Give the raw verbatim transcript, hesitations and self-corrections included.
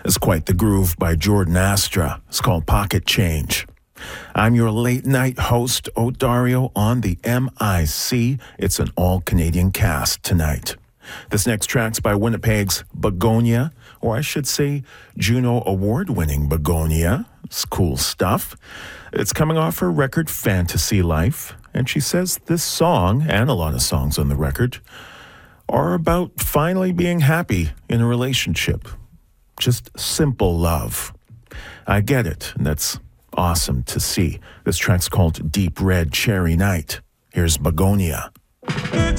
It's quite the groove by Jordan Astra. It's called Pocket Change. I'm your late night host, Odario, on the M I C. It's an all-Canadian cast tonight. This next track's by Winnipeg's Begonia, or I should say Juno Award-winning Begonia. It's cool stuff. It's coming off her record Fantasy Life, and she says this song, and a lot of songs on the record, are about finally being happy in a relationship. Just simple love. I get it, and that's awesome to see. This track's called Deep Red Cherry Night. Here's Begonia.